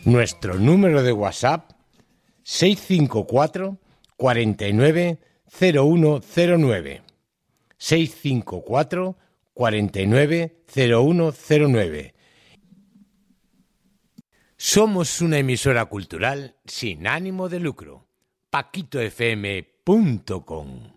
Nuestro número de WhatsApp 654 49 0109. 654 49 0109. Somos una emisora cultural sin ánimo de lucro. paquitofm.com